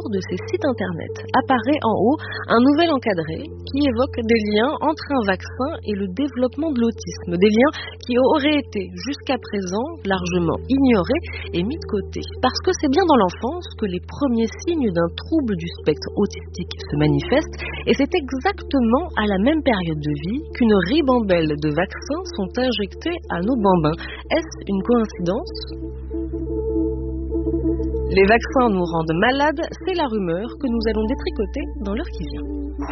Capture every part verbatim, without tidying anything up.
de ces sites internet apparaît en haut un nouvel encadré qui évoque des liens entre un vaccin et le développement de l'autisme, des liens qui auraient été jusqu'à présent largement ignorés et mis de côté. Parce que c'est bien dans l'enfance que les premiers signes d'un trouble du spectre autistique se manifestent, et c'est exactement à la même période de vie qu'une ribambelle de vaccins sont injectés à nos bambins. Est-ce une coïncidence ? Les vaccins nous rendent malades, c'est la rumeur que nous allons détricoter dans l'heure qui vient.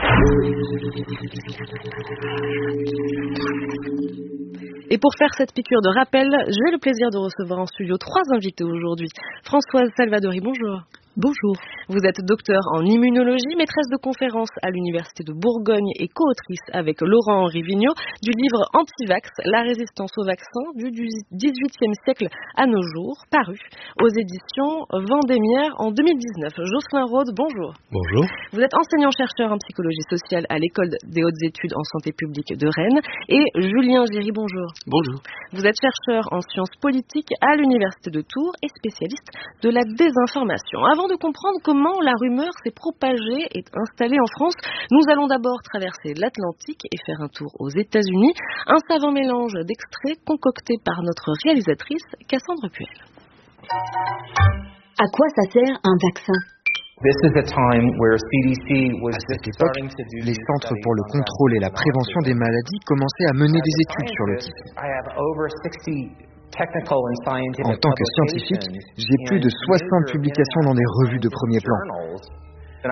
Et pour faire cette piqûre de rappel, j'ai le plaisir de recevoir en studio trois invités aujourd'hui. Françoise Salvadori, bonjour. Bonjour. Vous êtes docteur en immunologie, maîtresse de conférences à l'Université de Bourgogne et co-autrice avec Laurent-Henri Vigneault du livre Antivax, la résistance aux vaccins du dix-huitième siècle à nos jours, paru aux éditions Vendémiaire en deux mille dix-neuf. Jocelyn Rode, bonjour. Bonjour. Vous êtes enseignant-chercheur en psychologie sociale à l'École des hautes études en santé publique de Rennes. Et Julien Giry, bonjour. Bonjour. Vous êtes chercheur en sciences politiques à l'Université de Tours et spécialiste de la désinformation. Avant de comprendre comment la rumeur s'est propagée et installée en France, nous allons d'abord traverser l'Atlantique et faire un tour aux États-Unis. Un savant mélange d'extraits concocté par notre réalisatrice Cassandre Puel. À quoi ça sert un vaccin ? À cette époque, les centres pour le contrôle et la prévention des maladies commençaient à mener des études sur l'autisme. En tant que scientifique, j'ai plus de soixante publications dans des revues de premier plan. Et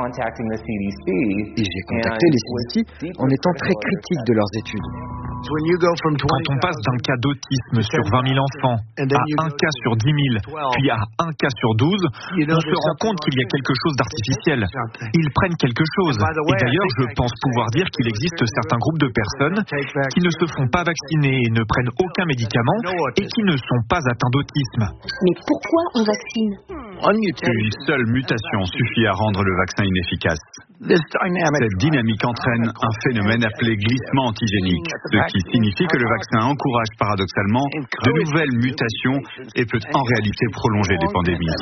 j'ai contacté les C D C en étant très critique de leurs études. Quand on passe d'un cas d'autisme sur vingt mille enfants à un cas sur dix mille, puis à un cas sur douze, on se rend compte qu'il y a quelque chose d'artificiel. Ils prennent quelque chose. Et d'ailleurs, je pense pouvoir dire qu'il existe certains groupes de personnes qui ne se font pas vacciner et ne prennent aucun médicament et qui ne sont pas atteints d'autisme. Mais pourquoi on vaccine ? Une seule mutation suffit à rendre le vaccin inefficace. Cette dynamique entraîne un phénomène appelé glissement antigénique, ce qui signifie que le vaccin encourage paradoxalement de nouvelles mutations et peut en réalité prolonger des pandémies.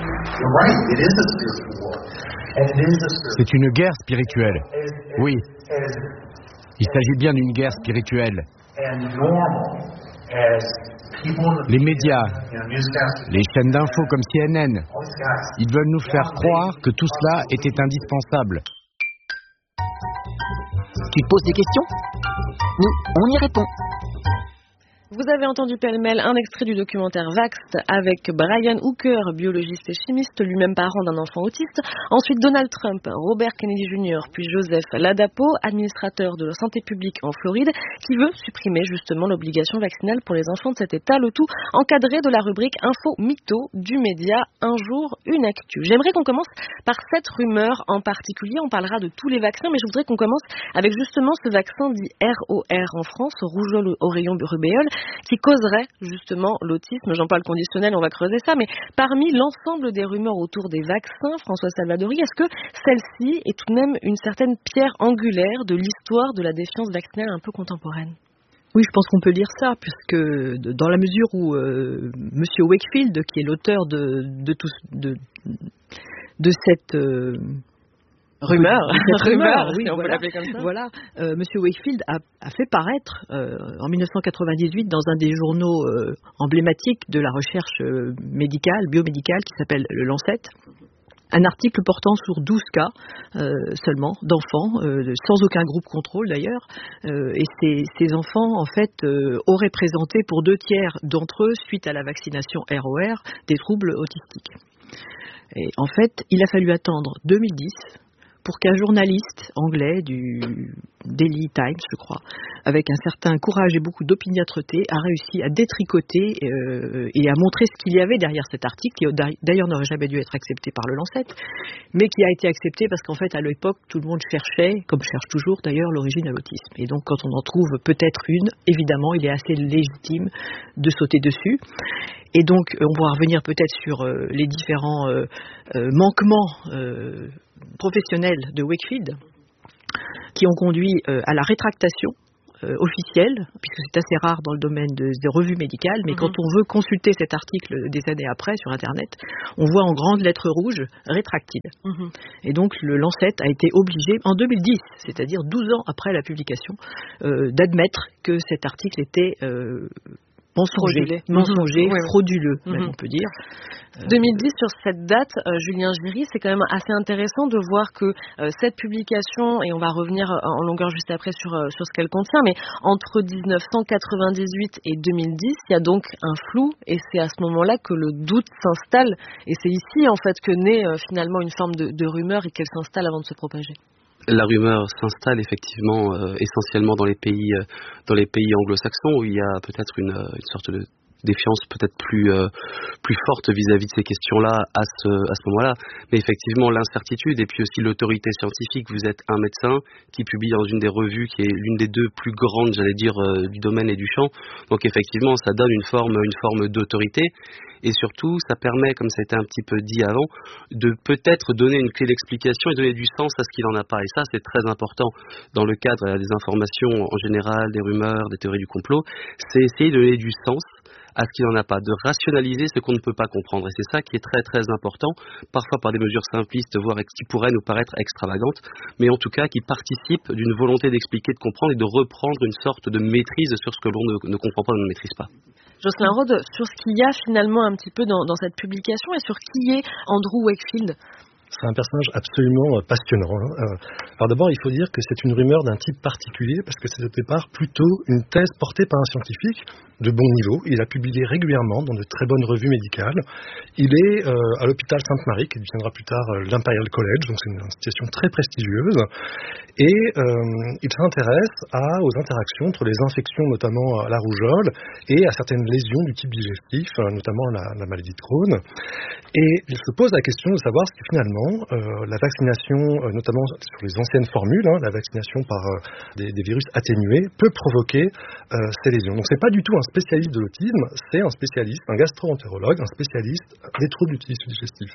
C'est une guerre spirituelle. Oui. Il s'agit bien d'une guerre spirituelle. Les médias, les chaînes d'infos comme C N N, ils veulent nous faire croire que tout cela était indispensable. Tu te poses des questions ? Nous, on y répond. Vous avez entendu pêle-mêle un extrait du documentaire Vaxxed avec Brian Hooker, biologiste et chimiste, lui-même parent d'un enfant autiste. Ensuite Donald Trump, Robert Kennedy junior, puis Joseph Ladapo, administrateur de la santé publique en Floride, qui veut supprimer justement l'obligation vaccinale pour les enfants de cet État, le tout encadré de la rubrique Info Mytho du média Un jour, une actu. J'aimerais qu'on commence par cette rumeur en particulier. On parlera de tous les vaccins, mais je voudrais qu'on commence avec justement ce vaccin dit R O R en France, rougeole au rayon rubéole, qui causerait justement l'autisme. J'en parle conditionnel, on va creuser ça, mais parmi l'ensemble des rumeurs autour des vaccins, François Salvadori, est-ce que celle-ci est tout de même une certaine pierre angulaire de l'histoire de la défiance vaccinale un peu contemporaine ? Oui, je pense qu'on peut dire ça, puisque dans la mesure où euh, Monsieur Wakefield, qui est l'auteur de, de, tout, de, de cette... Euh, Rumeur, cette rumeur, oui, si on voilà, peut l'appeler comme ça. Voilà, euh, Monsieur Wakefield a, a fait paraître euh, en mille neuf cent quatre-vingt-dix-huit dans un des journaux euh, emblématiques de la recherche euh, médicale, biomédicale, qui s'appelle le Lancet, un article portant sur douze cas euh, seulement d'enfants, euh, sans aucun groupe contrôle d'ailleurs, euh, et ces, ces enfants en fait euh, auraient présenté pour deux tiers d'entre eux, suite à la vaccination R O R, des troubles autistiques. Et en fait, il a fallu attendre deux mille dix pour qu'un journaliste anglais du Daily Times, je crois, avec un certain courage et beaucoup d'opiniâtreté, a réussi à détricoter euh, et à montrer ce qu'il y avait derrière cet article, qui d'ailleurs n'aurait jamais dû être accepté par le Lancet, mais qui a été accepté parce qu'en fait, à l'époque, tout le monde cherchait, comme cherche toujours d'ailleurs, l'origine à l'autisme. Et donc, quand on en trouve peut-être une, évidemment, il est assez légitime de sauter dessus. Et donc, on va revenir peut-être sur euh, les différents euh, euh, manquements euh, professionnels de Wakefield qui ont conduit euh, à la rétractation euh, officielle, puisque c'est assez rare dans le domaine de, des revues médicales, mais mmh. quand on veut consulter cet article des années après sur Internet, on voit en grandes lettres rouges rétractile. Mmh. Et donc le Lancet a été obligé, en deux mille dix, c'est-à-dire douze ans après la publication, euh, d'admettre que cet article était euh, mensonger, mensonger, mmh. frauduleux, mmh. même on peut dire. deux mille dix, sur cette date, euh, Julien Giry, c'est quand même assez intéressant de voir que euh, cette publication, et on va revenir en longueur juste après sur, euh, sur ce qu'elle contient, mais entre dix-neuf cent quatre-vingt-dix-huit et deux mille dix, il y a donc un flou, et c'est à ce moment-là que le doute s'installe, et c'est ici en fait que naît euh, finalement une forme de, de rumeur et qu'elle s'installe avant de se propager. La rumeur s'installe effectivement euh, essentiellement dans les pays euh, dans les pays anglo-saxons où il y a peut-être une, une sorte de défiance peut-être plus euh, plus forte vis-à-vis de ces questions-là à ce à ce moment-là. Mais effectivement l'incertitude et puis aussi l'autorité scientifique. Vous êtes un médecin qui publie dans une des revues qui est l'une des deux plus grandes, j'allais dire, euh, du domaine et du champ. Donc effectivement, ça donne une forme une forme d'autorité. Et surtout, ça permet, comme ça a été un petit peu dit avant, de peut-être donner une clé d'explication et donner du sens à ce qu'il n'en a pas. Et ça, c'est très important dans le cadre des informations en général, des rumeurs, des théories du complot. C'est essayer de donner du sens à ce qu'il n'en a pas, de rationaliser ce qu'on ne peut pas comprendre. Et c'est ça qui est très très important, parfois par des mesures simplistes, voire qui pourraient nous paraître extravagantes, mais en tout cas qui participent d'une volonté d'expliquer, de comprendre et de reprendre une sorte de maîtrise sur ce que l'on ne, ne comprend pas ou ne maîtrise pas. Jocelyn Rode, sur ce qu'il y a finalement un petit peu dans, dans cette publication et sur qui est Andrew Wakefield. C'est un personnage absolument passionnant. Hein. Alors d'abord, il faut dire que c'est une rumeur d'un type particulier parce que c'est au départ plutôt une thèse portée par un scientifique de bon niveau. Il a publié régulièrement dans de très bonnes revues médicales. Il est euh, à l'hôpital Sainte-Marie, qui deviendra plus tard euh, l'Imperial College, donc c'est une institution très prestigieuse. Et euh, il s'intéresse à, aux interactions entre les infections, notamment à la rougeole, et à certaines lésions du type digestif, notamment la, la maladie de Crohn. Et il se pose la question de savoir si finalement euh, la vaccination, euh, notamment sur les anciennes formules, hein, la vaccination par euh, des, des virus atténués, peut provoquer euh, ces lésions. Donc c'est pas du tout un spécialiste de l'autisme, c'est un spécialiste, un gastro-entérologue, un spécialiste des troubles du tissu digestif.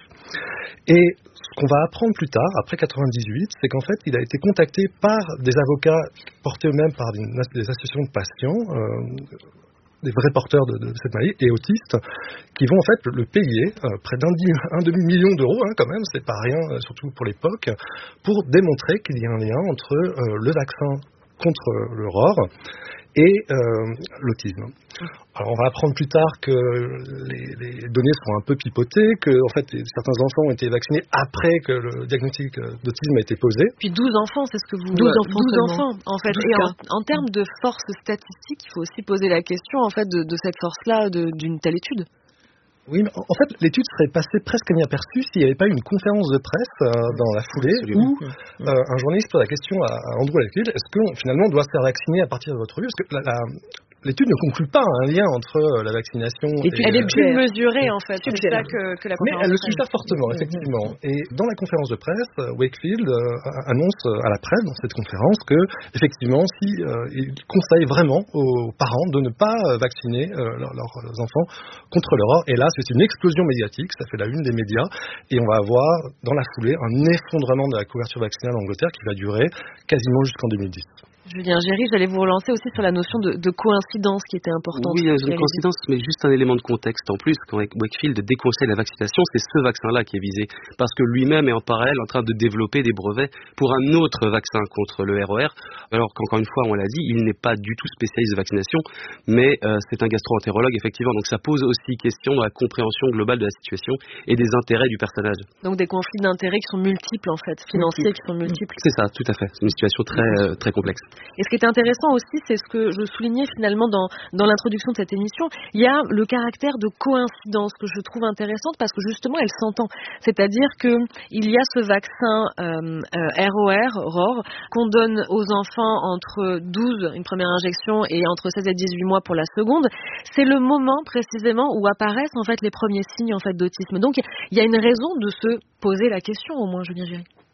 Et ce qu'on va apprendre plus tard, après quatre-vingt-dix-huit, c'est qu'en fait il a été contacté par des avocats portés eux-mêmes par des, des associations de patients, euh, des vrais porteurs de, de cette maladie et autistes qui vont en fait le, le payer euh, près d'un un demi-million d'euros hein, quand même, c'est pas rien, euh, surtout pour l'époque, pour démontrer qu'il y a un lien entre euh, le vaccin contre le R O R et euh, l'autisme. Alors on va apprendre plus tard que les, les données sont un peu pipotées, que en fait certains enfants ont été vaccinés après que le diagnostic d'autisme a été posé. Puis douze enfants, c'est ce que vous... douze enfants, douze enfants en fait. Et en, en termes de force statistique, il faut aussi poser la question en fait de, de cette force-là de, d'une telle étude. Oui, mais en fait, l'étude serait passée presque inaperçue s'il n'y avait pas eu une conférence de presse euh, dans la foulée où euh, un journaliste pose la question à, à Andrew Wakefield, est-ce qu'on finalement doit se faire vacciner à partir de votre revue? Parce que la, la, l'étude ne conclut pas un lien entre la vaccination et... Elle est plus mesurée, en fait. C'est ça que, que la conférence. Mais elle le suggère fortement, effectivement. Et dans la conférence de presse, Wakefield euh, annonce à la presse, dans cette conférence, que, effectivement, si, euh, il conseille vraiment aux parents de ne pas vacciner euh, leurs, leurs enfants contre le R O R. Et là, c'est une explosion médiatique, ça fait la une des médias, et on va avoir, dans la foulée, un effondrement de la couverture vaccinale en Angleterre qui va durer quasiment jusqu'en deux mille dix. Julien Giry, j'allais vous relancer aussi sur la notion de, de coïncidence qui était importante. Oui, il y a une coïncidence, mais juste un élément de contexte en plus. Quand Wakefield déconseille la vaccination, c'est ce vaccin-là qui est visé. Parce que lui-même est en parallèle en train de développer des brevets pour un autre vaccin contre le R O R. Alors qu'encore une fois, on l'a dit, il n'est pas du tout spécialiste de vaccination, mais euh, c'est un gastro-entérologue, effectivement. Donc ça pose aussi question dans la compréhension globale de la situation et des intérêts du personnage. Donc des conflits d'intérêts qui sont multiples, en fait, financiers qui sont multiples. C'est ça, tout à fait. C'est une situation très, euh, très complexe. Et ce qui est intéressant aussi, c'est ce que je soulignais finalement dans, dans l'introduction de cette émission, il y a le caractère de coïncidence que je trouve intéressante parce que justement elle s'entend. C'est-à-dire qu'il y a ce vaccin euh, euh, R O R, R O R, qu'on donne aux enfants entre douze, une première injection, et entre seize et dix-huit mois pour la seconde. C'est le moment précisément où apparaissent en fait les premiers signes en fait d'autisme. Donc il y a une raison de se poser la question au moins, Julien Giry.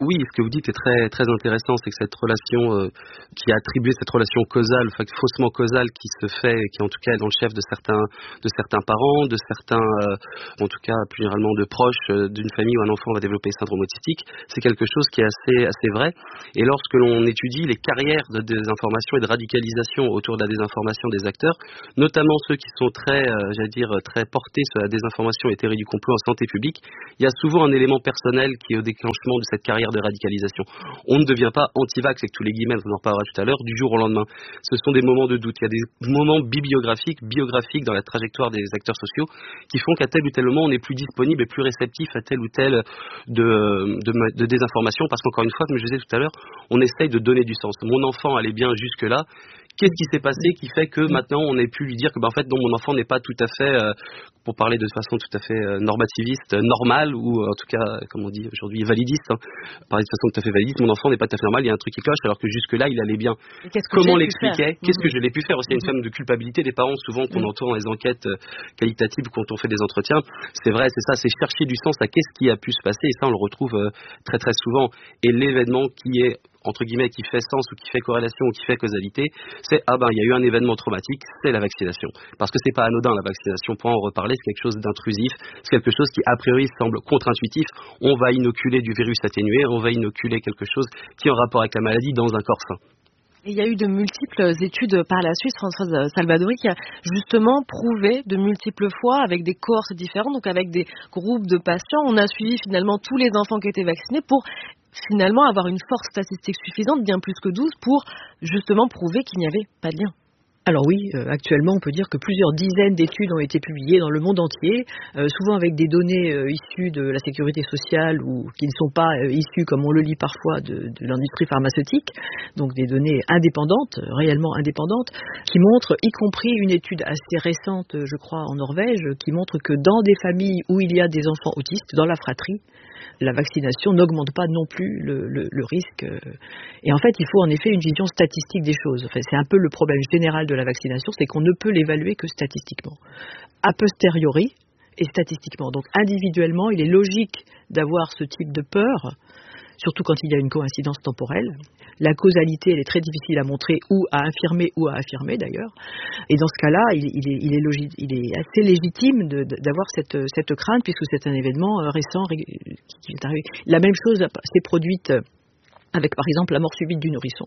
Oui, ce que vous dites est très très intéressant, c'est que cette relation euh, qui a attribué cette relation causale, enfin, faussement causale, qui se fait, qui en tout cas est dans le chef de certains de certains parents, de certains, euh, en tout cas plus généralement de proches euh, d'une famille où un enfant va développer syndrome autistique, c'est quelque chose qui est assez assez vrai. Et lorsque l'on étudie les carrières de désinformation et de radicalisation autour de la désinformation des acteurs, notamment ceux qui sont très, euh, j'allais dire, très portés sur la désinformation et théorie du complot en santé publique, il y a souvent un élément personnel qui est au déclenchement de cette carrière de radicalisation. On ne devient pas anti-vax avec tous les guillemets, on en reparlera tout à l'heure, du jour au lendemain. Ce sont des moments de doute. Il y a des moments bibliographiques, biographiques dans la trajectoire des acteurs sociaux qui font qu'à tel ou tel moment, on est plus disponible et plus réceptif à tel ou tel de, de, de désinformation parce qu'encore une fois, comme je disais tout à l'heure, on essaye de donner du sens. Mon enfant allait bien jusque-là. Qu'est-ce qui s'est passé qui fait que maintenant on ait pu lui dire que ben, en fait non, mon enfant n'est pas tout à fait, euh, pour parler de façon tout à fait euh, normativiste, euh, normale ou euh, en tout cas, comme on dit aujourd'hui, validiste, hein, parler de façon tout à fait validiste, mon enfant n'est pas tout à fait normal, il y a un truc qui cloche alors que jusque-là il allait bien. Comment on l'expliquait? Qu'est-ce que je l'ai pu faire? Aussi, il y a une forme de culpabilité des parents souvent qu'on mmh. entend dans les enquêtes euh, qualitatives quand on fait des entretiens. C'est vrai, c'est ça, c'est chercher du sens à qu'est-ce qui a pu se passer et ça on le retrouve euh, très très souvent. Et l'événement qui est entre guillemets, qui fait sens ou qui fait corrélation ou qui fait causalité, c'est ah ben il y a eu un événement traumatique, c'est la vaccination. Parce que c'est pas anodin la vaccination, pour en reparler, c'est quelque chose d'intrusif, c'est quelque chose qui a priori semble contre-intuitif. On va inoculer du virus atténué, on va inoculer quelque chose qui est en rapport avec la maladie dans un corps sain. Et il y a eu de multiples études par la suite, Françoise Salvadori, qui a justement prouvé de multiples fois avec des cohortes différentes, donc avec des groupes de patients. On a suivi finalement tous les enfants qui étaient vaccinés pour finalement avoir une force statistique suffisante, bien plus que douze, pour justement prouver qu'il n'y avait pas de lien. Alors oui, euh, actuellement on peut dire que plusieurs dizaines d'études ont été publiées dans le monde entier, euh, souvent avec des données euh, issues de la sécurité sociale ou qui ne sont pas euh, issues, comme on le lit parfois, de, de l'industrie pharmaceutique, donc des données indépendantes, réellement indépendantes, qui montrent, y compris une étude assez récente, je crois, en Norvège, qui montre que dans des familles où il y a des enfants autistes, dans la fratrie, la vaccination n'augmente pas non plus le, le, le risque. Et en fait, il faut en effet une vision statistique des choses. Enfin, c'est un peu le problème général de la vaccination, c'est qu'on ne peut l'évaluer que statistiquement. A posteriori et statistiquement. Donc individuellement, il est logique d'avoir ce type de peur, surtout quand il y a une coïncidence temporelle. La causalité, elle est très difficile à montrer ou à infirmer ou à affirmer d'ailleurs. Et dans ce cas-là, il, il, est, il, est, logi, il est assez légitime de, de, d'avoir cette, cette crainte puisque c'est un événement récent qui est arrivé. La même chose s'est produite avec par exemple la mort subite du nourrisson.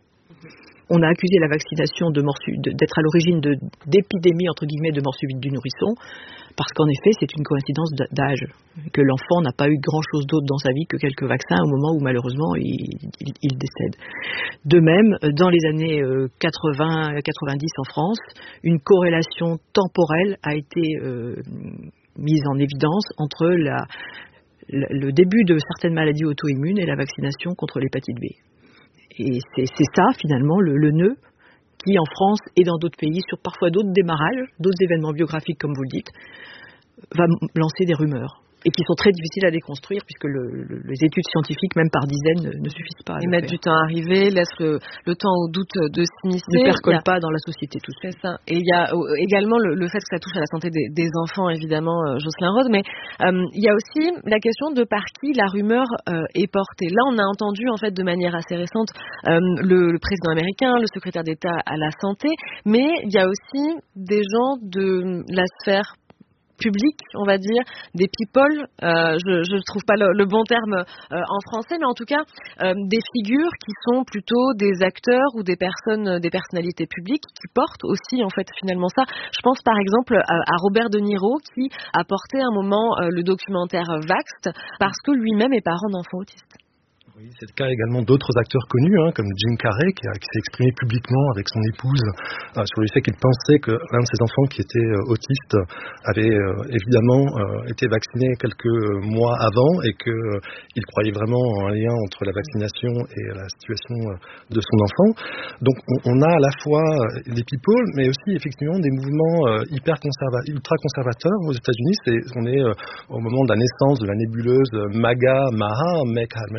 On a accusé la vaccination de mort, de, d'être à l'origine de, d'épidémies entre guillemets de mort subite du nourrisson parce qu'en effet c'est une coïncidence d'âge, que l'enfant n'a pas eu grand-chose d'autre dans sa vie que quelques vaccins au moment où malheureusement il, il, il décède. De même, dans les années quatre-vingts quatre-vingt-dix en France, une corrélation temporelle a été euh, mise en évidence entre la, la, le début de certaines maladies auto-immunes et la vaccination contre l'hépatite B. Et c'est, c'est ça, finalement, le, le nœud qui, en France et dans d'autres pays, sur parfois d'autres démarrages, d'autres événements biographiques, comme vous le dites, va lancer des rumeurs. Et qui sont très difficiles à déconstruire, puisque le, le, les études scientifiques, même par dizaines, ne, ne suffisent pas à Ils le mettent faire. du temps à arriver, laissent le, le temps au doute de s'immiscer. Ne percolent a... pas dans la société, tout c'est ça. Et il y a également le, le fait que ça touche à la santé des, des enfants, évidemment, euh, Jocelyn Rode, mais euh, il y a aussi la question de par qui la rumeur euh, est portée. Là, on a entendu, en fait, de manière assez récente, euh, le, le président américain, le secrétaire d'État à la santé, mais il y a aussi des gens de la sphère public, on va dire, des people, euh, je ne trouve pas le, le bon terme euh, en français, mais en tout cas euh, des figures qui sont plutôt des acteurs ou des personnes, des personnalités publiques qui portent aussi en fait finalement ça. Je pense par exemple à, à Robert De Niro qui a porté un moment euh, le documentaire Vaxxed parce que lui-même est parent d'enfants autistes. Oui, c'est le cas également d'autres acteurs connus, hein, comme Jim Carrey, qui, a, qui s'est exprimé publiquement avec son épouse euh, sur le fait qu'il pensait que l'un de ses enfants qui était euh, autiste avait euh, évidemment euh, été vacciné quelques mois avant et qu'il euh, croyait vraiment en un lien entre la vaccination et la situation euh, de son enfant. Donc on, on a à la fois les people, mais aussi effectivement des mouvements euh, hyper conserva- ultra conservateurs aux États-Unis. C'est, on est euh, au moment de la naissance de la nébuleuse MAGA, MAHA, Make America Health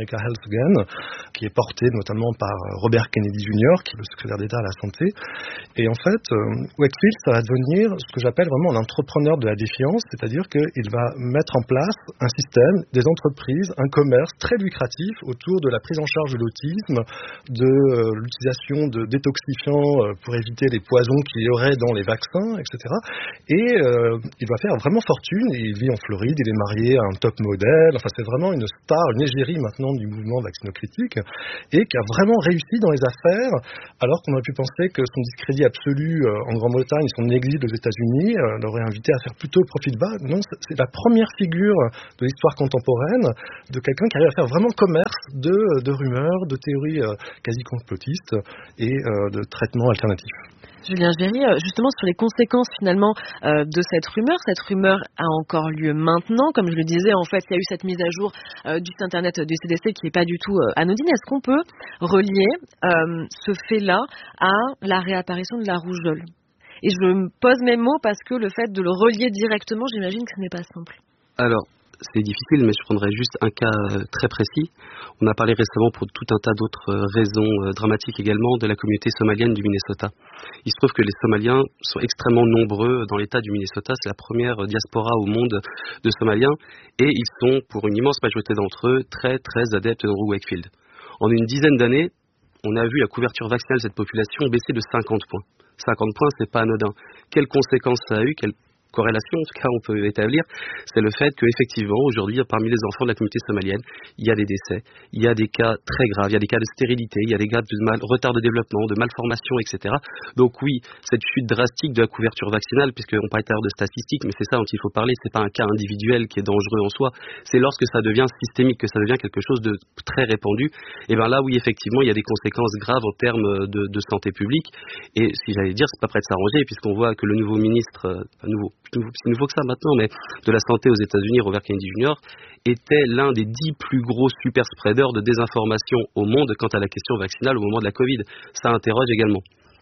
afghane, qui est porté notamment par Robert Kennedy junior, qui est le secrétaire d'État à la santé. Et en fait, euh, Wakefield, ça va devenir ce que j'appelle vraiment l'entrepreneur de la défiance, c'est-à-dire qu'il va mettre en place un système, des entreprises, un commerce très lucratif autour de la prise en charge de l'autisme, de euh, l'utilisation de détoxifiants euh, pour éviter les poisons qu'il y aurait dans les vaccins, et cetera. Et euh, il va faire vraiment fortune. Il vit en Floride, il est marié à un top modèle. Enfin, c'est vraiment une star, une égérie maintenant du mouvement vaccinocritique, et qui a vraiment réussi dans les affaires, alors qu'on aurait pu penser que son discrédit absolu euh, en Grande-Bretagne et son exil aux États-Unis euh, l'aurait invité à faire plutôt profil bas. Non, c'est la première figure de l'histoire contemporaine de quelqu'un qui arrive à faire vraiment commerce de, de rumeurs, de théories euh, quasi complotistes et euh, de traitements alternatifs. Julien Géry, justement sur les conséquences finalement euh, de cette rumeur. Cette rumeur a encore lieu maintenant. Comme je le disais, en fait, il y a eu cette mise à jour euh, du site internet du C D C qui n'est pas du tout euh, anodine. Est-ce qu'on peut relier euh, ce fait-là à la réapparition de la rougeole ? Et je me pose mes mots parce que le fait de le relier directement, j'imagine que ce n'est pas simple. Alors, c'est difficile, mais je prendrai juste un cas très précis. On a parlé récemment, pour tout un tas d'autres raisons dramatiques également, de la communauté somalienne du Minnesota. Il se trouve que les Somaliens sont extrêmement nombreux dans l'État du Minnesota. C'est la première diaspora au monde de Somaliens. Et ils sont, pour une immense majorité d'entre eux, très très adeptes d'Andrew Wakefield. En une dizaine d'années, on a vu la couverture vaccinale de cette population baisser de cinquante points. cinquante points, c'est pas anodin. Quelles conséquences ça a eu ? Quelles corrélation, en tout cas, on peut établir, c'est le fait qu'effectivement, aujourd'hui, parmi les enfants de la communauté somalienne, il y a des décès, il y a des cas très graves, il y a des cas de stérilité, il y a des cas de mal, retard de développement, de malformation, et cetera. Donc oui, cette chute drastique de la couverture vaccinale, puisqu'on parlait tout à l'heure de statistiques, mais c'est ça dont il faut parler, c'est pas un cas individuel qui est dangereux en soi, c'est lorsque ça devient systémique, que ça devient quelque chose de très répandu, et bien là, oui, effectivement, il y a des conséquences graves en termes de, de santé publique, et si j'allais dire, c'est pas prêt de s'arranger, puisqu'on voit que le nouveau ministre, euh, nouveau, c'est nouveau que ça maintenant, mais de la santé aux États-Unis, Robert Kennedy junior, était l'un des dix plus gros super spreaders de désinformation au monde quant à la question vaccinale au moment de la Covid. Ça interroge également.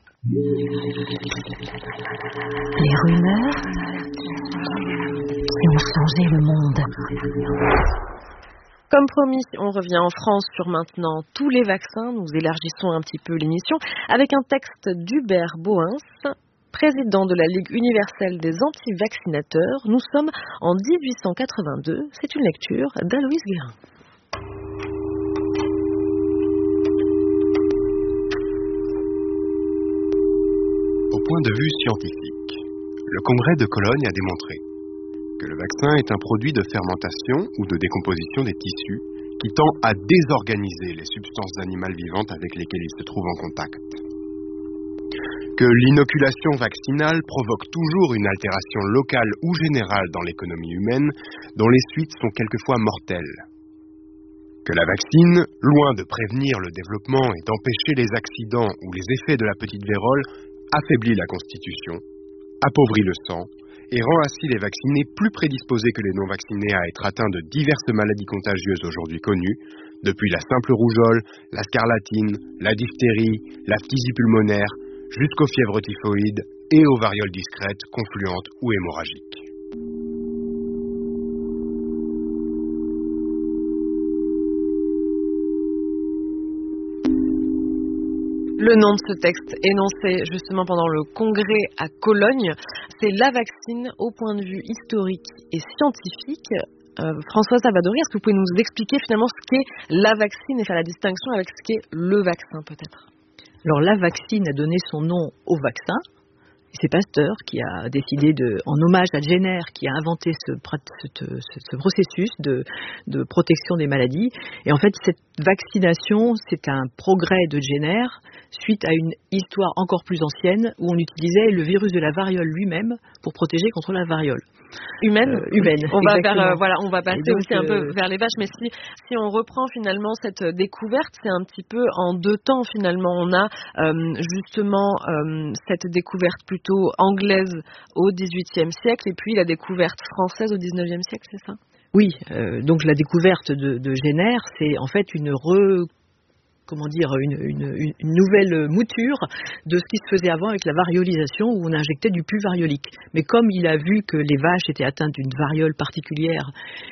Les rumeurs qui ont changé le monde. Comme promis, on revient en France sur maintenant tous les vaccins. Nous élargissons un petit peu l'émission avec un texte d'Hubert Bohens, président de la Ligue universelle des anti-vaccinateurs. Nous sommes en dix-huit cent quatre-vingt-deux. C'est une lecture d'Aloïse Guérin. Au point de vue scientifique, le congrès de Cologne a démontré que le vaccin est un produit de fermentation ou de décomposition des tissus qui tend à désorganiser les substances animales vivantes avec lesquelles il se trouve en contact. Que l'inoculation vaccinale provoque toujours une altération locale ou générale dans l'économie humaine, dont les suites sont quelquefois mortelles. Que la vaccine, loin de prévenir le développement et d'empêcher les accidents ou les effets de la petite vérole, affaiblit la constitution, appauvrit le sang et rend ainsi les vaccinés plus prédisposés que les non-vaccinés à être atteints de diverses maladies contagieuses aujourd'hui connues, depuis la simple rougeole, la scarlatine, la diphtérie, la phtisie pulmonaire, jusqu'aux fièvres typhoïdes et aux varioles discrètes, confluentes ou hémorragiques. Le nom de ce texte énoncé justement pendant le congrès à Cologne, c'est La vaccine au point de vue historique et scientifique. Euh, François Salvadori, est-ce que vous pouvez nous expliquer finalement ce qu'est la vaccine et faire la distinction avec ce qu'est le vaccin peut-être ? Alors la vaccine a donné son nom au vaccin. C'est Pasteur qui a décidé, de, en hommage à Jenner, qui a inventé ce, ce, ce processus de, de protection des maladies. Et en fait, cette vaccination, c'est un progrès de Jenner suite à une histoire encore plus ancienne où on utilisait le virus de la variole lui-même pour protéger contre la variole. Humaine, euh, humaine. On va vers, euh, voilà, on va passer donc, aussi un peu euh... vers les vaches, mais si si on reprend finalement cette découverte, c'est un petit peu en deux temps finalement. On a euh, justement euh, cette découverte plutôt anglaise au dix-huitième siècle et puis la découverte française au dix-neuvième siècle, c'est ça ? Oui, euh, donc la découverte de, de Jenner, c'est en fait une re comment dire, une, une, une nouvelle mouture de ce qui se faisait avant avec la variolisation où on injectait du pus variolique. Mais comme il a vu que les vaches étaient atteintes d'une variole particulière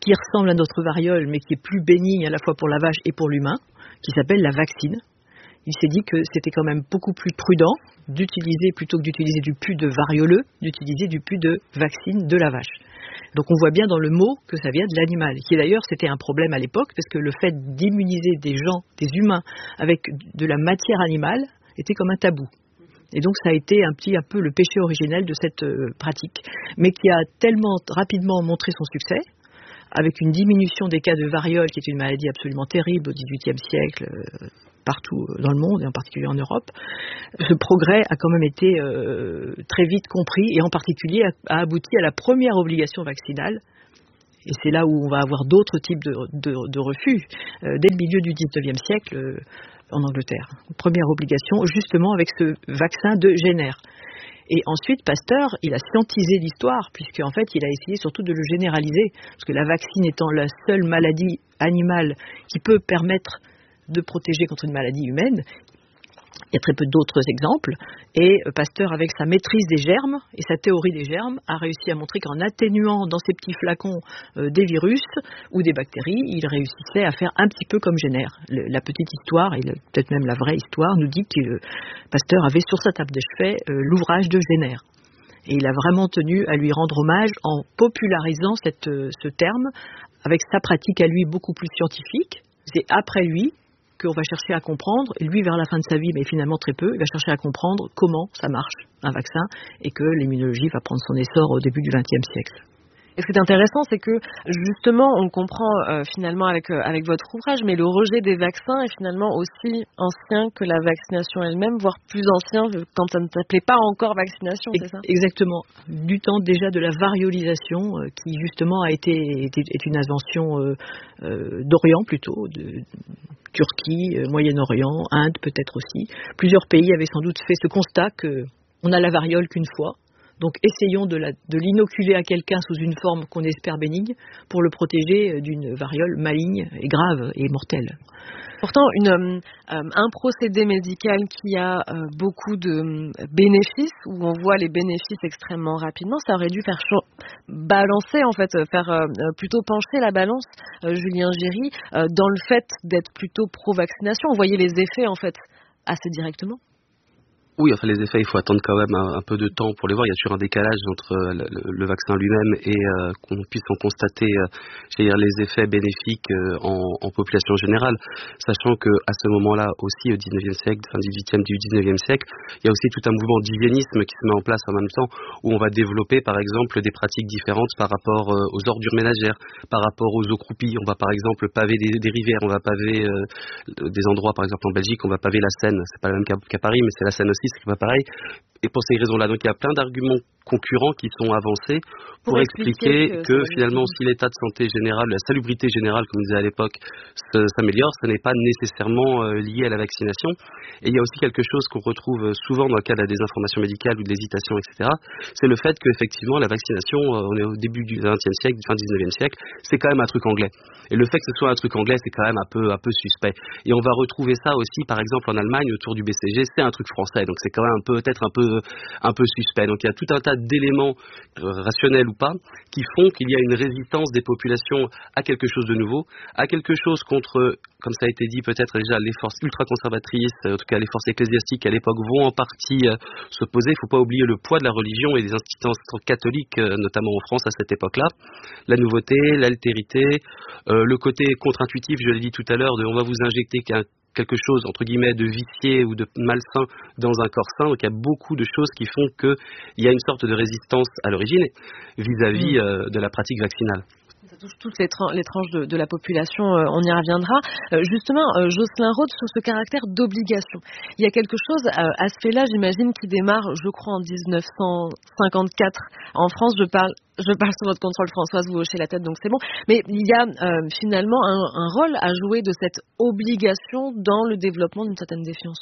qui ressemble à notre variole, mais qui est plus bénigne à la fois pour la vache et pour l'humain, qui s'appelle la vaccine. Il s'est dit que c'était quand même beaucoup plus prudent d'utiliser, plutôt que d'utiliser du pus de varioleux, d'utiliser du pus de vaccine de la vache. Donc on voit bien dans le mot que ça vient de l'animal, qui d'ailleurs c'était un problème à l'époque, parce que le fait d'immuniser des gens, des humains, avec de la matière animale, était comme un tabou. Et donc ça a été un petit un peu le péché originel de cette euh, pratique, mais qui a tellement rapidement montré son succès, avec une diminution des cas de variole, qui est une maladie absolument terrible au dix-huitième siècle, euh, partout dans le monde, et en particulier en Europe. Ce progrès a quand même été euh, très vite compris, et en particulier a, a abouti à la première obligation vaccinale. Et c'est là où on va avoir d'autres types de, de, de refus, euh, dès le milieu du dix-neuvième siècle, euh, en Angleterre. Première obligation, justement avec ce vaccin de Jenner. Et ensuite, Pasteur, il a scientisé l'histoire, puisqu'en fait, il a essayé surtout de le généraliser, parce que la vaccine étant la seule maladie animale qui peut permettre de protéger contre une maladie humaine, il y a très peu d'autres exemples, et Pasteur, avec sa maîtrise des germes et sa théorie des germes, a réussi à montrer qu'en atténuant dans ces petits flacons euh, des virus ou des bactéries, il réussissait à faire un petit peu comme Jenner. Le, la petite histoire, et le, peut-être même la vraie histoire, nous dit que euh, Pasteur avait sur sa table de chevet euh, l'ouvrage de Jenner. Et il a vraiment tenu à lui rendre hommage en popularisant cette, euh, ce terme avec sa pratique à lui beaucoup plus scientifique. C'est après lui qu'on va chercher à comprendre, et lui vers la fin de sa vie, mais finalement très peu, il va chercher à comprendre comment ça marche, un vaccin, et que l'immunologie va prendre son essor au début du vingtième siècle. Et ce qui est intéressant, c'est que justement, on le comprend euh, finalement avec, euh, avec votre ouvrage, mais le rejet des vaccins est finalement aussi ancien que la vaccination elle-même, voire plus ancien quand ça ne s'appelait pas encore vaccination, c'est ça ? Exactement. Du temps déjà de la variolisation, euh, qui justement a été est, est une invention euh, euh, d'Orient plutôt, de Turquie, euh, Moyen-Orient, Inde peut-être aussi. Plusieurs pays avaient sans doute fait ce constat qu'on a la variole qu'une fois. Donc essayons de, la, de l'inoculer à quelqu'un sous une forme qu'on espère bénigne pour le protéger d'une variole maligne et grave et mortelle. Pourtant, une, euh, un procédé médical qui a euh, beaucoup de euh, bénéfices, où on voit les bénéfices extrêmement rapidement, ça aurait dû faire chaud, balancer en fait, faire euh, plutôt pencher la balance, euh, Julien Géry, euh, dans le fait d'être plutôt pro-vaccination. On voyait les effets en fait assez directement. Oui, enfin les effets, il faut attendre quand même un, un peu de temps pour les voir. Il y a toujours un décalage entre le, le, le vaccin lui-même et euh, qu'on puisse en constater euh, c'est-à-dire les effets bénéfiques euh, en, en population générale. Sachant que à ce moment-là aussi, au dix-neuvième siècle, fin dix-huitième du dix-neuvième siècle, il y a aussi tout un mouvement d'hygiénisme qui se met en place en même temps, où on va développer par exemple des pratiques différentes par rapport euh, aux ordures ménagères, par rapport aux eaux croupies. On va par exemple paver des, des rivières, on va paver euh, des endroits, par exemple en Belgique, on va paver la Seine. C'est pas le même qu'à, qu'à Paris, mais c'est la Seine aussi. C'est pas pareil, et pour ces raisons-là, donc il y a plein d'arguments concurrents qui sont avancés pour, pour expliquer, expliquer que, que finalement, si l'état de santé général, la salubrité générale, comme on disait à l'époque, s'améliore, ce n'est pas nécessairement euh, lié à la vaccination. Et il y a aussi quelque chose qu'on retrouve souvent dans le cas de la désinformation médicale ou de l'hésitation, et cetera. C'est le fait qu'effectivement, la vaccination, euh, on est au début du vingtième siècle, fin dix-neuvième siècle, c'est quand même un truc anglais. Et le fait que ce soit un truc anglais, c'est quand même un peu, un peu suspect. Et on va retrouver ça aussi, par exemple, en Allemagne, autour du B C G, c'est un truc français, donc c'est quand même un peu, peut-être un peu, un peu suspect. Donc il y a tout un tas d'éléments euh, rationnels ou pas qui font qu'il y a une résistance des populations à quelque chose de nouveau, à quelque chose contre, comme ça a été dit peut-être déjà, les forces ultra-conservatrices, en tout cas les forces ecclésiastiques à l'époque vont en partie euh, s'opposer. Il ne faut pas oublier le poids de la religion et des institutions catholiques, euh, notamment en France à cette époque-là. La nouveauté, l'altérité, euh, le côté contre-intuitif, je l'ai dit tout à l'heure, de on va vous injecter qu'un quelque chose, entre guillemets, de vicié ou de malsain dans un corps sain. Donc il y a beaucoup de choses qui font qu'il y a une sorte de résistance à l'origine vis-à-vis euh, de la pratique vaccinale. Ça touche toutes les, tra- les tranches de, de la population, euh, on y reviendra. Euh, justement, euh, Jocelyn Rhodes, sur ce caractère d'obligation. Il y a quelque chose euh, à ce fait-là, j'imagine, qui démarre, je crois, en dix-neuf cent cinquante-quatre. En France, je parle, je parle sous votre contrôle, Françoise, vous hochez la tête, donc c'est bon. Mais il y a euh, finalement un, un rôle à jouer de cette obligation dans le développement d'une certaine défiance.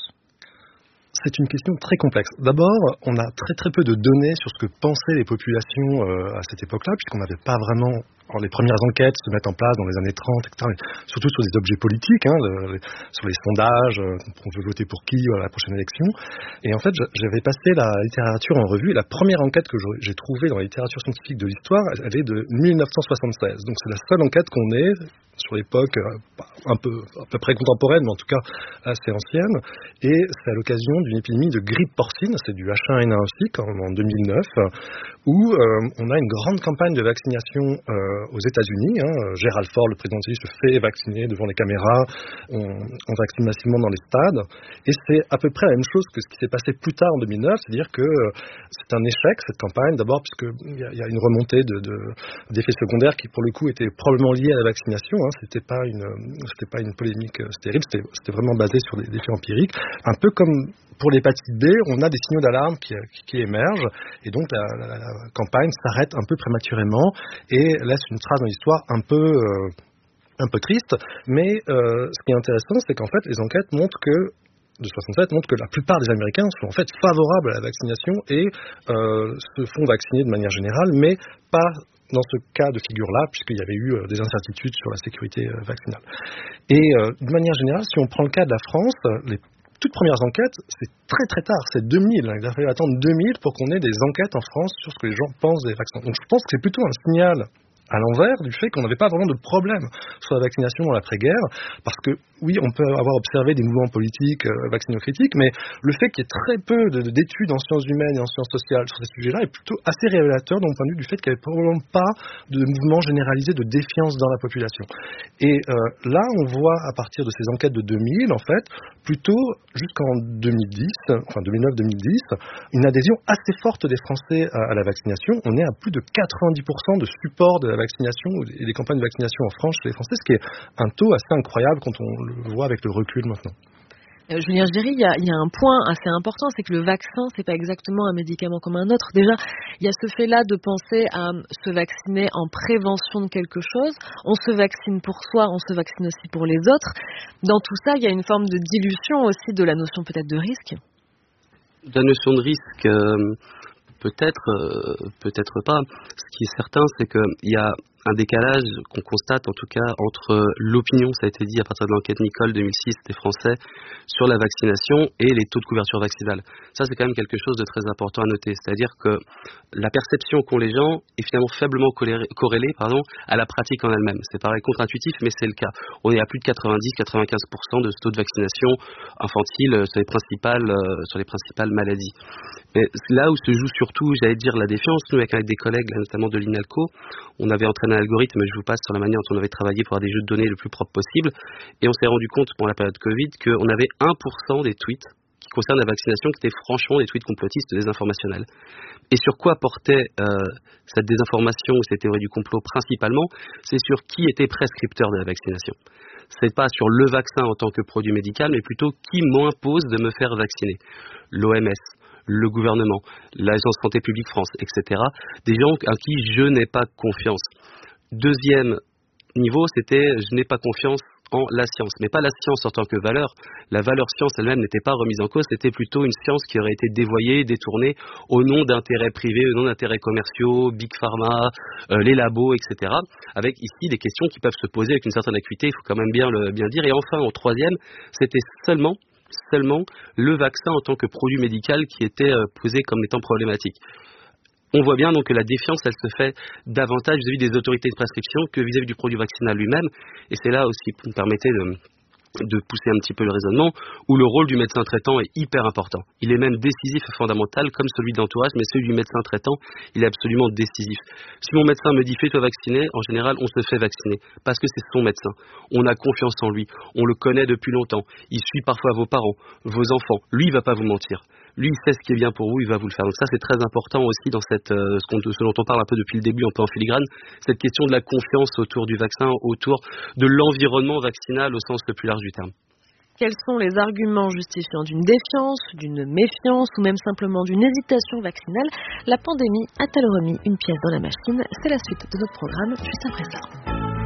C'est une question très complexe. D'abord, on a très très peu de données sur ce que pensaient les populations euh, à cette époque-là, puisqu'on n'avait pas vraiment Alors, les premières enquêtes se mettent en place dans les années trente, et cetera, surtout sur des objets politiques, hein, le, le, sur les sondages, euh, on veut voter pour qui à la prochaine élection. Et en fait, j'avais passé la littérature en revue, et la première enquête que j'ai trouvée dans la littérature scientifique de l'histoire, elle est de mille neuf cent soixante-seize. Donc c'est la seule enquête qu'on ait sur l'époque un peu, à peu près contemporaine, mais en tout cas assez ancienne. Et c'est à l'occasion d'une épidémie de grippe porcine, c'est du H un N un aussi, quand même, en deux mille neuf, où euh, on a une grande campagne de vaccination euh, aux États-Unis. Hein. Gerald Ford, le président se fait vacciner devant les caméras, on, on vaccine massivement dans les stades. Et c'est à peu près la même chose que ce qui s'est passé plus tard en deux mille neuf, c'est-à-dire que euh, c'est un échec, cette campagne, d'abord puisqu'il y, y a une remontée de, de, d'effets secondaires qui, pour le coup, étaient probablement liés à la vaccination. Hein. C'était pas une, c'était pas une polémique stérile, c'était, c'était vraiment basé sur des, des faits empiriques. Un peu comme pour l'hépatite B, on a des signaux d'alarme qui, qui, qui émergent, et donc la, la, la campagne s'arrête un peu prématurément et laisse une trace dans l'histoire un peu, euh, un peu triste. Mais euh, ce qui est intéressant, c'est qu'en fait, les enquêtes montrent que de soixante-sept montrent que la plupart des Américains sont en fait favorables à la vaccination et euh, se font vacciner de manière générale, mais pas dans ce cas de figure-là, puisqu'il y avait eu euh, des incertitudes sur la sécurité euh, vaccinale. Et euh, de manière générale, si on prend le cas de la France, les toutes premières enquêtes, c'est très très tard, c'est deux mille. Il a fallu attendre deux mille pour qu'on ait des enquêtes en France sur ce que les gens pensent des vaccins. Donc je pense que c'est plutôt un signal à l'envers du fait qu'on n'avait pas vraiment de problème sur la vaccination dans l'après-guerre, parce que oui, on peut avoir observé des mouvements politiques euh, vaccinaux-critiques, mais le fait qu'il y ait très peu de, d'études en sciences humaines et en sciences sociales sur ces sujets-là est plutôt assez révélateur d'un point de vue du fait qu'il n'y avait probablement pas de mouvement généralisé de défiance dans la population. Et euh, là, on voit à partir de ces enquêtes de deux mille, en fait, plutôt jusqu'en deux mille dix, enfin deux mille neuf deux mille dix, une adhésion assez forte des Français à, à la vaccination. On est à plus de quatre-vingt-dix pour cent de support de la vaccination et des campagnes de vaccination en France chez les Français, ce qui est un taux assez incroyable quand on le voit avec le recul maintenant. Euh, Julien Géry, il y, a, il y a un point assez important, c'est que le vaccin, c'est pas exactement un médicament comme un autre. Déjà, il y a ce fait-là de penser à se vacciner en prévention de quelque chose. On se vaccine pour soi, on se vaccine aussi pour les autres. Dans tout ça, il y a une forme de dilution aussi de la notion peut-être de risque. La notion de risque, euh, peut-être, euh, peut-être pas. Ce qui est certain, c'est qu'il y a un décalage qu'on constate en tout cas entre l'opinion, ça a été dit à partir de l'enquête Nicole deux mille six des Français sur la vaccination et les taux de couverture vaccinale. Ça, c'est quand même quelque chose de très important à noter, c'est-à-dire que la perception qu'ont les gens est finalement faiblement corrélée pardon, à la pratique en elle-même. C'est pareil, contre-intuitif, mais c'est le cas. On est à plus de quatre-vingt-dix à quatre-vingt-quinze pour cent de ce taux de vaccination infantile sur les principales, euh, sur les principales maladies. Mais là où se joue surtout, j'allais dire, la défiance, nous avec, avec des collègues, là, notamment de l'INALCO, on avait entraîné un algorithme, je vous passe sur la manière dont on avait travaillé pour avoir des jeux de données le plus propre possible, et on s'est rendu compte pendant la période Covid qu'on avait un pour cent des tweets qui concernent la vaccination qui étaient franchement des tweets complotistes désinformationnels. Et sur quoi portait euh, cette désinformation ou cette théorie du complot principalement? C'est sur qui était prescripteur de la vaccination. C'est pas sur le vaccin en tant que produit médical, mais plutôt qui m'impose de me faire vacciner. L'O M S, le gouvernement, l'Agence Santé Publique France, et cetera. Des gens à qui je n'ai pas confiance. Deuxième niveau, c'était je n'ai pas confiance en la science, mais pas la science en tant que valeur. La valeur science elle-même n'était pas remise en cause, c'était plutôt une science qui aurait été dévoyée, détournée au nom d'intérêts privés, au nom d'intérêts commerciaux, Big Pharma, euh, les labos, et cetera. Avec ici des questions qui peuvent se poser avec une certaine acuité, il faut quand même bien le bien dire. Et enfin, au troisième, c'était seulement seulement le vaccin en tant que produit médical qui était euh, posé comme étant problématique. On voit bien donc que la défiance, elle se fait davantage vis-à-vis des autorités de prescription que vis-à-vis du produit vaccinal lui-même. Et c'est là aussi, vous me permettez de, de pousser un petit peu le raisonnement, où le rôle du médecin traitant est hyper important. Il est même décisif et fondamental, comme celui de l'entourage, mais celui du médecin traitant, il est absolument décisif. Si mon médecin me dit « fais-toi vacciner », en général, on se fait vacciner, parce que c'est son médecin. On a confiance en lui, on le connaît depuis longtemps, il suit parfois vos parents, vos enfants. Lui, il ne va pas vous mentir. Lui, il sait ce qui est bien pour vous, il va vous le faire. Donc ça, c'est très important aussi dans cette, euh, ce, qu'on, ce dont on parle un peu depuis le début, un peu en filigrane, cette question de la confiance autour du vaccin, autour de l'environnement vaccinal au sens le plus large du terme. Quels sont les arguments justifiant d'une défiance, d'une méfiance ou même simplement d'une hésitation vaccinale? La pandémie a-t-elle remis une pièce dans la machine? C'est la suite de notre programme juste après ça.